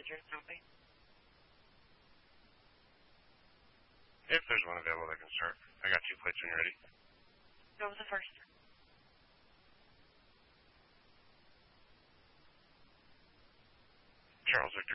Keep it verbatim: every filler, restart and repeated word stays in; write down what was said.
insurance company? If there's one available, I can start. I got two plates when you're ready. What was the first? Charles Victor